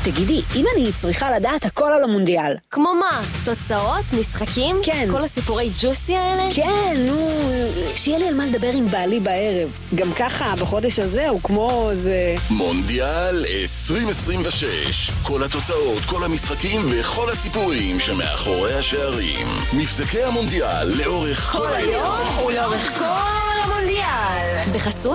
תגידי, אם אני צריכה לדעת הכל על המונדיאל. כמו מה? תוצאות? משחקים? כן. כל הסיפורי ג'וסי האלה? כן, נו, שיהיה לי על מה לדבר עם בעלי בערב. גם ככה, בחודש הזה הוא כמו זה... מונדיאל 2026. כל התוצאות, כל המשחקים וכל הסיפורים שמאחורי השערים. מבזקי המונדיאל לאורך כל היום ולאורך כל המונדיאל. בחסות